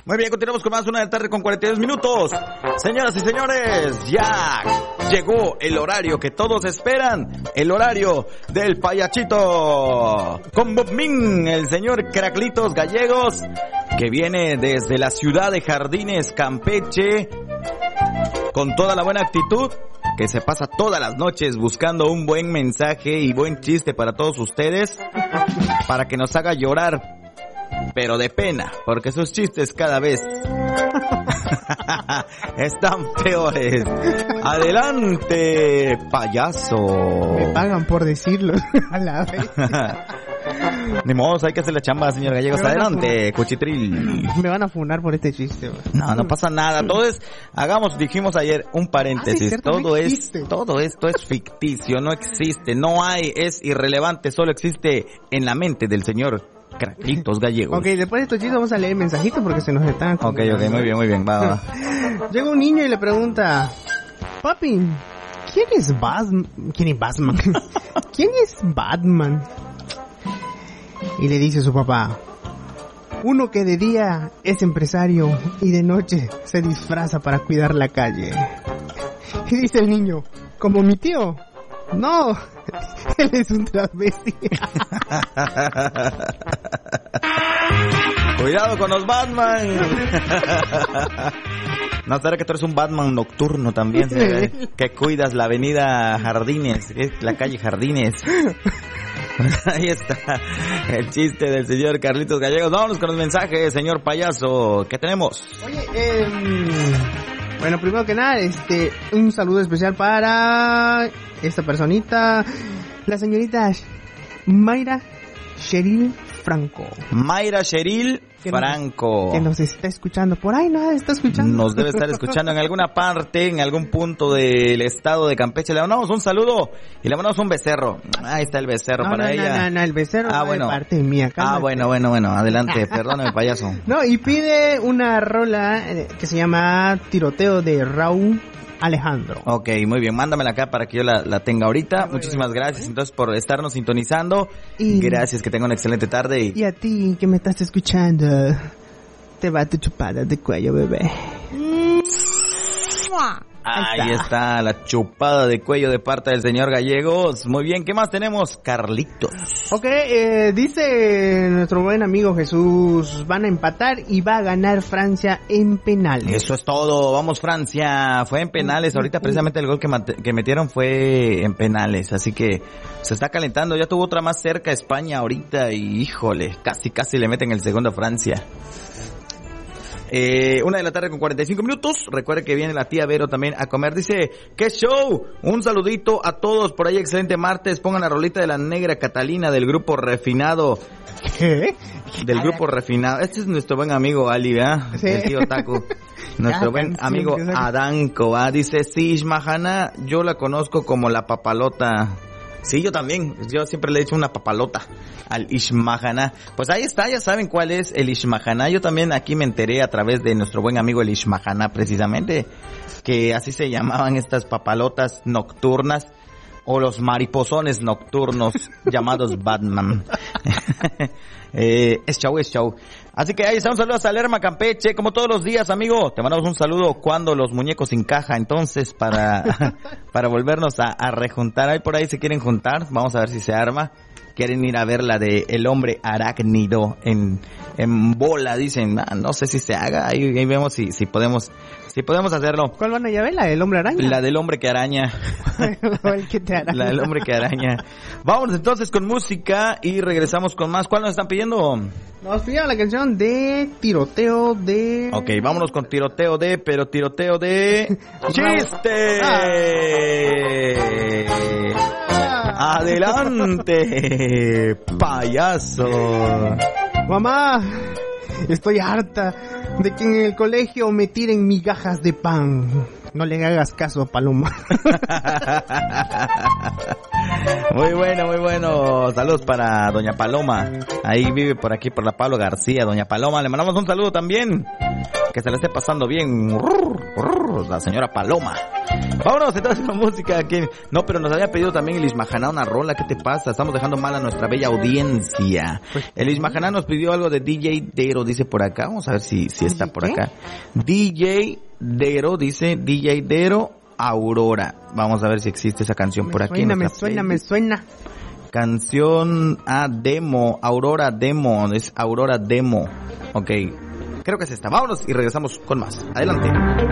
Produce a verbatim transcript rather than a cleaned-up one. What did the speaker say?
Muy bien, continuamos con más, una de la tarde con cuarenta y dos minutos. Señoras y señores, ya llegó el horario que todos esperan, el horario del payachito. Con Bob Min, el señor Carlitos Gallegos, que viene desde la ciudad de Jardines, Campeche, con toda la buena actitud, que se pasa todas las noches buscando un buen mensaje y buen chiste para todos ustedes, para que nos haga llorar, pero de pena, porque sus chistes cada vez están peores. Adelante, payaso. Me pagan por decirlo a la vez. Ni modo, hay que hacer la chamba, señor Gallegos. Adelante, cuchitril. Me van a funar por este chiste. Man. No, no pasa nada. Todo es, hagamos, dijimos ayer, un paréntesis. Ah, sí, cierto, todo es, existe. Todo esto es ficticio, no existe, no hay, es irrelevante, solo existe en la mente del señor Carlitos Gallegos. Ok, después de estos chistes vamos a leer mensajitos porque se nos están... Ok, ok, muy bien, muy bien, va, va. Llega un niño y le pregunta, papi, ¿quién es Batman? ¿Quién es Batman? ¿Quién es Batman? Y le dice su papá, uno que de día es empresario y de noche se disfraza para cuidar la calle. Y dice el niño, ¿como mi tío? No, él es un travesti. Cuidado con los Batman. No, será que tú eres un Batman nocturno también, ¿sí? Que cuidas la avenida Jardines, la calle Jardines. Ahí está el chiste del señor Carlitos Gallegos. Vámonos con los mensajes, señor payaso. ¿Qué tenemos? Oye, eh, bueno, primero que nada, este, un saludo especial para esta personita, la señorita Mayra Cheryl Franco. Mayra Cheryl Franco. Que nos está escuchando. Por ahí no está escuchando. Nos debe estar escuchando en alguna parte, en algún punto del estado de Campeche. Le mandamos un saludo y le mandamos un becerro. Ahí está el becerro no, para no, ella. No, no, no, el becerro ah, no bueno. de parte mía. Ah, bueno, bueno, bueno. Adelante, perdóname, payaso. No, y pide una rola eh, que se llama Tiroteo de Raúl Alejandro. Ok, muy bien, mándamela acá para que yo la, la tenga ahorita. Muchísimas gracias entonces por estarnos sintonizando. Y gracias, que tenga una excelente tarde. Y, y a ti que me estás escuchando, te va tu chupada de cuello, bebé. Ahí, Ahí está. está la chupada de cuello de parte del señor Gallegos. Muy bien, ¿qué más tenemos, Carlitos? Ok, eh, dice nuestro buen amigo Jesús, van a empatar y va a ganar Francia en penales. Eso es todo, vamos Francia, fue en penales, ahorita precisamente el gol que, mate, que metieron fue en penales, así que se está calentando, ya tuvo otra más cerca España ahorita y híjole, casi casi le meten el segundo a Francia. Eh, una de la tarde con cuarenta y cinco minutos. Recuerde que viene la tía Vero también a comer. Dice, ¡qué show! Un saludito a todos por ahí, excelente martes. Pongan la rolita de la negra Catalina del grupo Refinado. ¿Qué? Del grupo Refinado. Este es nuestro buen amigo Ali, ¿verdad? Sí. El tío Taco. Nuestro buen amigo Adanco, ¿va? Dice, sí, Ishmahana, yo la conozco como la papalota. Sí, yo también. Yo siempre le he dicho una papalota al Ishmahana. Pues ahí está, ya saben cuál es el Ishmahana. Yo también aquí me enteré a través de nuestro buen amigo el Ishmahana, precisamente, que así se llamaban estas papalotas nocturnas o los mariposones nocturnos llamados Batman. eh, es show, es show. Así que ahí está, un saludo a Lerma, Campeche, como todos los días, amigo. Te mandamos un saludo cuando los muñecos encajan, entonces, para para volvernos a, a rejuntar. Ahí por ahí se quieren juntar, vamos a ver si se arma. Quieren ir a ver la de El Hombre Arácnido en en bola, dicen. Ah, no sé si se haga, ahí, ahí vemos si si podemos si podemos hacerlo. ¿Cuál van a ir a ver? ¿La del Hombre Araña? La del Hombre que Araña. El que te araña. La del Hombre que Araña. Vámonos entonces con música y regresamos con más. ¿Cuál nos están pidiendo? Nos pidieron la canción de Tiroteo de... Ok, vámonos con Tiroteo de, pero Tiroteo de... ¡Chiste! Ah. ¡Adelante, payaso! Mamá, estoy harta de que en el colegio me tiren migajas de pan. No le hagas caso a Paloma. Muy bueno, muy bueno. Saludos para doña Paloma. Ahí vive por aquí, por la Pablo García. Doña Paloma, le mandamos un saludo también. que se la esté pasando bien la señora Paloma. Vámonos entonces con música aquí. No, pero nos había pedido también el Ismajaná una rola. ¿Qué te pasa? Estamos dejando mal a nuestra bella audiencia. El Ismajaná nos pidió algo de D J Dero, dice por acá. Vamos a ver si, si está por acá. D J Dero, dice D J Dero Aurora. Vamos a ver si existe esa canción por aquí. Suena, me suena, me suena. Canción a demo, Aurora Demo, es Aurora Demo. Ok, creo que es esta. Vámonos y regresamos con más. Adelante.